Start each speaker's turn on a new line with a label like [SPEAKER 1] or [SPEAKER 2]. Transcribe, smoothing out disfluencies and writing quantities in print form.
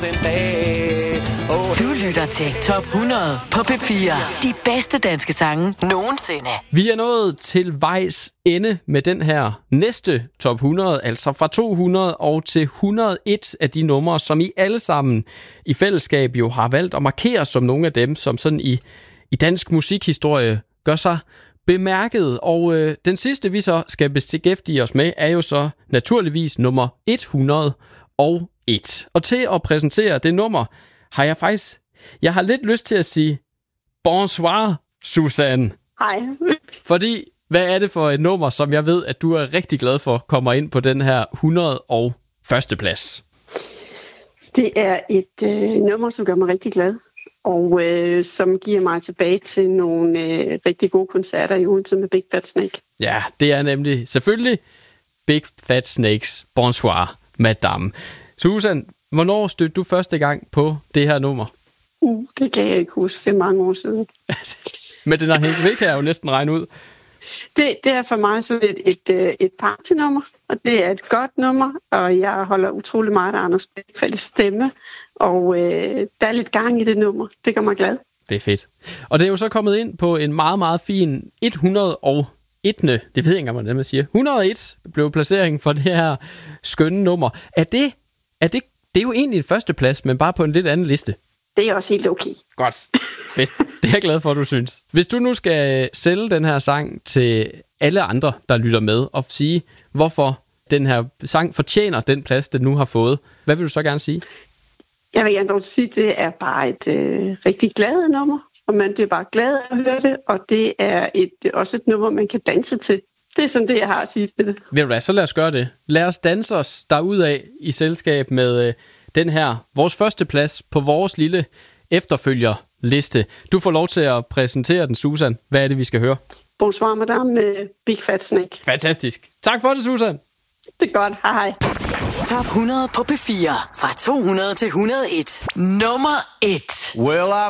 [SPEAKER 1] Du lytter til Top 100 på P4. De bedste danske sange nogensinde.
[SPEAKER 2] Vi er nået til vejs ende med den her næste Top 100, altså fra 200 og til 101 af de numre, som I alle sammen i fællesskab jo har valgt at markere som nogle af dem, som sådan i dansk musikhistorie gør sig bemærket. Og den sidste, vi så skal beskæftige os med, er jo så naturligvis nummer 101. Og til at præsentere det nummer, har jeg har lidt lyst til at sige bonsoir, Susanne.
[SPEAKER 3] Hej.
[SPEAKER 2] Fordi, hvad er det for et nummer, som jeg ved, at du er rigtig glad for, kommer ind på den her 101. plads?
[SPEAKER 3] Det er et nummer, som gør mig rigtig glad, og som giver mig tilbage til nogle rigtig gode koncerter i Odense med Big Fat Snake.
[SPEAKER 2] Ja, det er nemlig selvfølgelig Big Fat Snakes Bonsoir, Madame. Susan, hvornår stødte du første gang på det her nummer?
[SPEAKER 3] Det kan jeg ikke huske, det er mange år siden.
[SPEAKER 2] Men den har hængt ved, kan jeg jo næsten regne ud.
[SPEAKER 3] Det er for mig sådan et partynummer, og det er et godt nummer, og jeg holder utrolig meget af Anders Blichfeldts stemme, og der er lidt gang i det nummer. Det gør mig glad.
[SPEAKER 2] Det er fedt. Og det er jo så kommet ind på en meget, meget fin 101. Det ved jeg ikke engang, hvordan man siger. 101 blev placeringen for det her skønne nummer. Det er jo egentlig en førsteplads, men bare på en lidt anden liste.
[SPEAKER 3] Det er også helt okay.
[SPEAKER 2] Godt. Fedt. Det er jeg glad for, at du synes. Hvis du nu skal sælge den her sang til alle andre, der lytter med, og sige, hvorfor den her sang fortjener den plads, den nu har fået, hvad vil du så gerne sige?
[SPEAKER 3] Jeg vil gerne sige, at det er bare et rigtig glad nummer, og man bliver bare glad af at høre det, og det er også et nummer, man kan danse til. Det er sådan det, jeg har at sige til det.
[SPEAKER 2] Ved du hvad, så lad os gøre det. Lad os danse os derudad i selskab med den her, vores første plads på vores lille efterfølgerliste. Du får lov til at præsentere den, Susan. Hvad er det, vi skal høre?
[SPEAKER 3] Bonsoir, madame, med Big Fat Snake.
[SPEAKER 2] Fantastisk. Tak for det, Susan.
[SPEAKER 3] Det er godt. Hej.
[SPEAKER 1] Top 100 på P4. Fra 200 til 101. Nummer 1.
[SPEAKER 4] Well, I